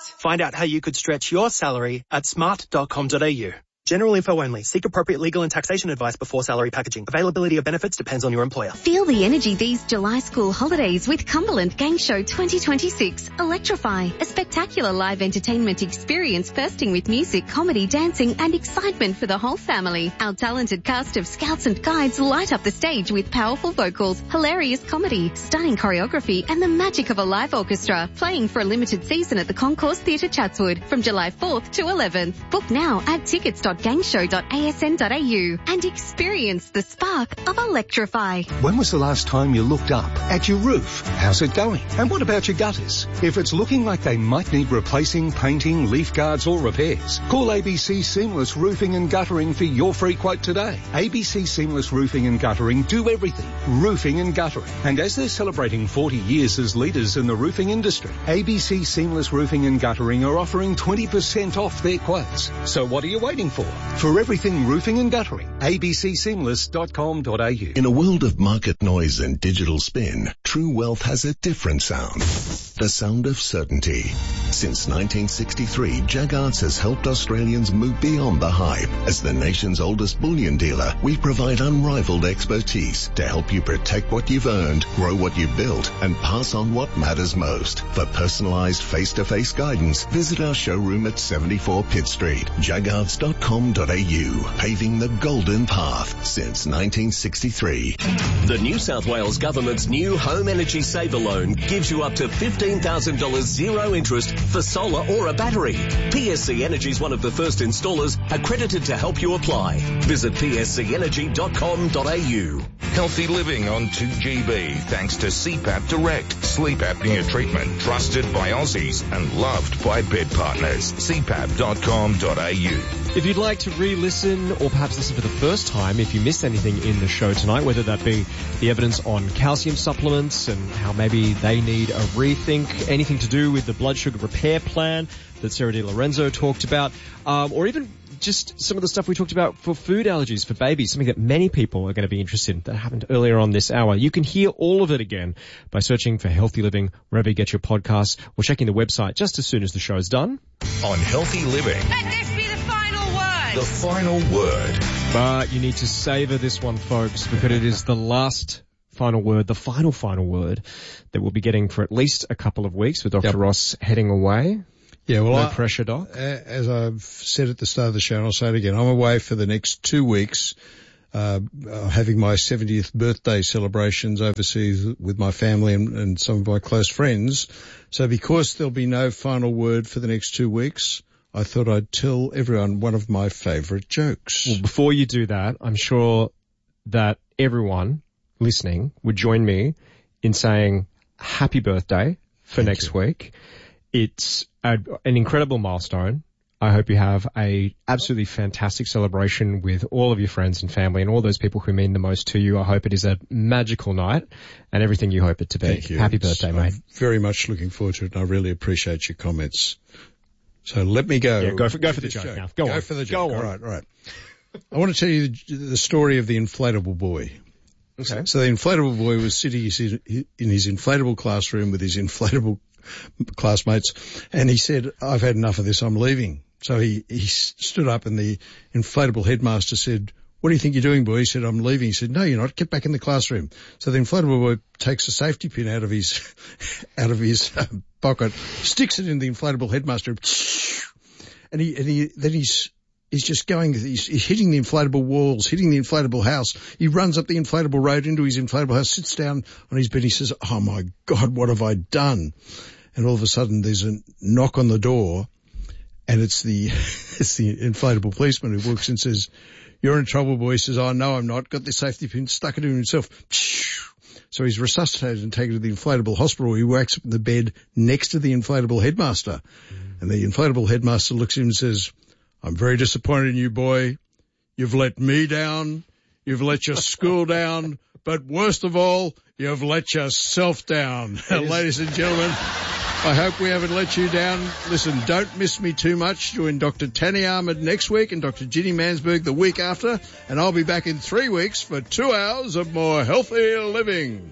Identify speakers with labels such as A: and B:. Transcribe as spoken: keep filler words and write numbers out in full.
A: Find out how you could stretch your salary at smart dot com dot a u. General info only. Seek appropriate legal and taxation advice before salary packaging. Availability of benefits depends on your employer.
B: Feel the energy these July school holidays with Cumberland Gang Show twenty twenty-six. Electrify, a spectacular live entertainment experience bursting with music, comedy, dancing and excitement for the whole family. Our talented cast of scouts and guides light up the stage with powerful vocals, hilarious comedy, stunning choreography and the magic of a live orchestra. Playing for a limited season at the Concourse Theatre Chatswood from July fourth to eleventh. Book now at tickets dot gangshow dot a s n dot a u and experience the spark of Electrify.
C: When was the last time you looked up at your roof? How's it going? And what about your gutters? If it's looking like they might need replacing, painting, leaf guards or repairs, call A B C Seamless Roofing and Guttering for your free quote today. A B C Seamless Roofing and Guttering do everything. Roofing and guttering. And as they're celebrating forty years as leaders in the roofing industry, A B C Seamless Roofing and Guttering are offering twenty percent off their quotes. So what are you waiting for? For everything roofing and guttering, a b c seamless dot com dot a u.
D: In a world of market noise and digital spin, True Wealth has a different sound. The sound of certainty. Since nineteen sixty-three, Jaggards has helped Australians move beyond the hype. As the nation's oldest bullion dealer, we provide unrivaled expertise to help you protect what you've earned, grow what you've built, and pass on what matters most. For personalised face-to-face guidance, visit our showroom at seventy-four Pitt Street, jaggards dot com dot a u, paving the golden path since nineteen sixty-three.
E: The New South Wales Government's new Home Energy Saver Loan gives you up to fifteen thousand dollars zero interest for solar or a battery. P S C Energy is one of the first installers accredited to help you apply. Visit p s c energy dot com dot a u.
F: Healthy living on two G B thanks to C PAP Direct, sleep apnea treatment trusted by Aussies and loved by bed partners. c pap dot com dot a u.
G: If you'd like to re-listen or perhaps listen for the first time, if you missed anything in the show tonight, whether that be the evidence on calcium supplements and how maybe they need a rethink, anything to do with the blood sugar repair plan that Sarah Di Lorenzo talked about, um, or even just some of the stuff we talked about for food allergies for babies, something that many people are going to be interested in that happened earlier on this hour. You can hear all of it again by searching for Healthy Living wherever you get your podcasts or checking the website just as soon as the show is done.
F: On Healthy Living.
H: Let this be the final word.
F: The final word.
G: But you need to savor this one, folks, because it is the last final word, the final, final word that we'll be getting for at least a couple of weeks with Doctor Yep. Ross heading away.
I: Yeah, well,
G: no
I: I,
G: pressure, Doc.
I: As I've said at the start of the show, and I'll say it again, I'm away for the next two weeks, uh, having my seventieth birthday celebrations overseas with my family and, and some of my close friends. So because there'll be no final word for the next two weeks, I thought I'd tell everyone one of my favourite jokes.
G: Well, before you do that, I'm sure that everyone listening would join me in saying happy birthday for
I: Thank
G: next
I: you.
G: week. It's a, an incredible milestone. I hope you have a absolutely fantastic celebration with all of your friends and family and all those people who mean the most to you. I hope it is a magical night and everything you hope it to be.
I: Thank you.
G: Happy
I: It's,
G: birthday,
I: I'm
G: mate.
I: very much looking forward to it, and I really appreciate your comments. So let me go.
G: Yeah, go for, go for the joke, joke now. Go,
I: go
G: on.
I: for the joke.
G: Go on.
I: All right, all right. I want to tell you the, the story of the inflatable boy.
G: Okay.
I: So the inflatable boy was sitting in his inflatable classroom with his inflatable classmates, and he said, "I've had enough of this, I'm leaving." So he, he stood up, and the inflatable headmaster said, "What do you think you're doing, boy?" He said, "I'm leaving." He said, "No, you're not. Get back in the classroom." So the inflatable boy takes a safety pin out of his out of his uh, pocket, sticks it in the inflatable headmaster, and he and he then he's he's just going, he's, he's hitting the inflatable walls, hitting the inflatable house. He runs up the inflatable road into his inflatable house, sits down on his bed. He says, "Oh my God, what have I done?" And all of a sudden there's a knock on the door, and it's the, it's the inflatable policeman who walks in and says, "You're in trouble, boy." He says, "Oh no, I'm not. Got the safety pin, stuck it in himself." So he's resuscitated and taken to the inflatable hospital. He wakes up in the bed next to the inflatable headmaster. Mm. And the inflatable headmaster looks at him and says, "I'm very disappointed in you, boy. You've let me down. You've let your school down. But worst of all, you've let yourself down." Ladies and gentlemen, I hope we haven't let you down. Listen, don't miss me too much. Join Doctor Tanya Ahmed next week and Doctor Ginny Mansberg the week after. And I'll be back in three weeks for two hours of more healthy living.